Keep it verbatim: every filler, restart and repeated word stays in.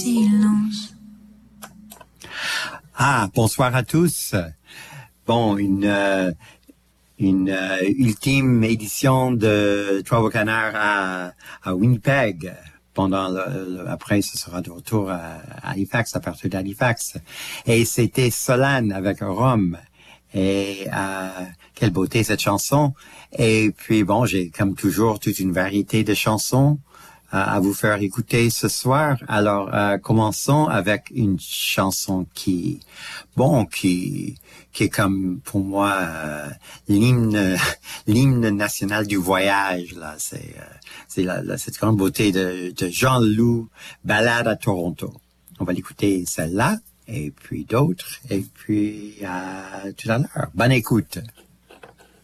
silence. Ah, bonsoir à tous. Bon, une euh, une euh, ultime édition de Trois Canards à, à Winnipeg. Pendant le, le- après, ce sera de retour à, à Halifax, à partir d'Halifax. Et c'était Solane avec Rome. Et euh, quelle beauté cette chanson. Et puis bon, j'ai comme toujours toute une variété de chansons euh, à vous faire écouter ce soir. Alors euh, commençons avec une chanson qui, bon, qui qui est comme pour moi euh, l'hymne l'hymne national du voyage. Là, c'est euh, c'est la, la- cette grande beauté de, de Jean Loup, Ballade à Toronto. On va l'écouter celle-là. Et puis d'autres, et puis à tout à l'heure. Bonne écoute.